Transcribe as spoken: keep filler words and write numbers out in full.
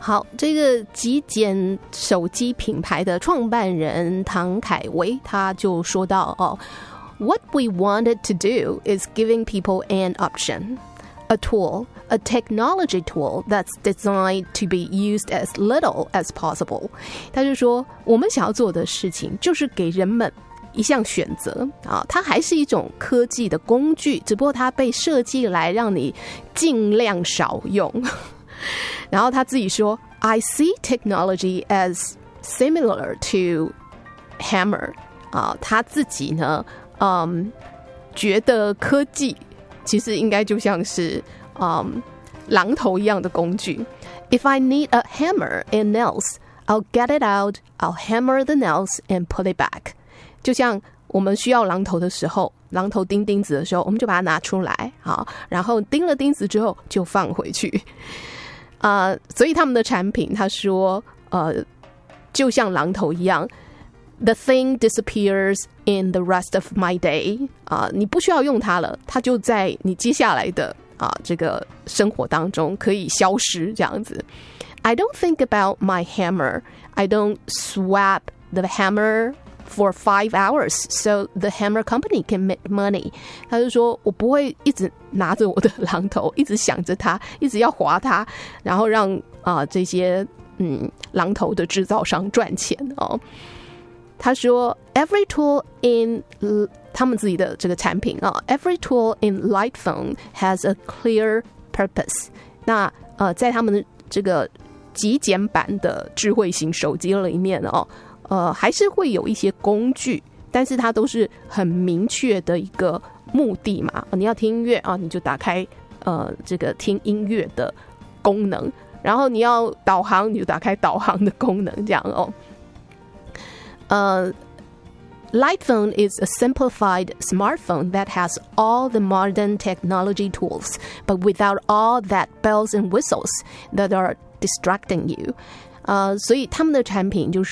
好，这个极简手机品牌的创办人唐凯维他就说到哦 What we wanted to do is giving people an option, a tool, a technology tool that's designed to be used as little as possible. 他就说我们想要做的事情就是给人们一项选择啊，它还是一种科技的工具，只不过它被设计来让你尽量少用。然后他自己说 I see technology as similar to hammer 啊，他自己呢嗯，觉得科技其实应该就像是嗯榔头一样的工具。 If I need a hammer and nails, I'll get it out, I'll hammer the nails and put it back. 就像我们需要榔头的时候，榔头钉钉子的时候，我们就把它拿出来，好，然后钉了钉子之后就放回去。呃，所以他们的产品，他说，呃，就像榔头一样 ，the thing disappears in the rest of my day 啊、呃，你不需要用它了，它就在你接下来的啊、呃、这个生活当中可以消失，这样子。I don't think about my hammer. I don't swap the hammer.For five hours, so the hammer company can make money. 他就说我不会一直拿着我的榔头，一直想着它，一直要划它，然后让啊、呃、这些嗯榔头的制造商赚钱哦。他说 ，Every tool in 他们自己的这个产品啊 ，Every tool in Light Phone has a clear purpose. 那呃，在他们的这个极简版的智慧型手机里面哦。呃，还是会有一些工具，但是它都是很明确的一个目的嘛。你要听音乐啊，你就打开呃这个听音乐的功能，然后你要导航，你就打开导航的功能，这样哦。呃 Light Phone is a simplified smartphone that has all the modern technology tools, but without all that bells and whistles that are distracting you. 呃，所以他们的产品就是